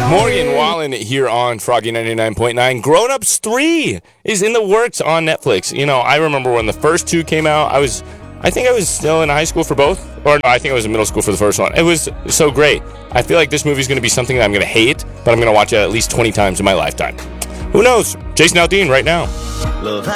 Morgan Wallen here on Froggy 99.9. Grown Ups 3 is in the works on Netflix. You know, I remember when the first two came out, I think I was still in high school for both, or no, I think I was in middle school for the first one. It was so great. I feel like this movie's going to be something that I'm going to hate, but I'm going to watch it at least 20 times in my lifetime. Who knows? Jason Aldean right now. Love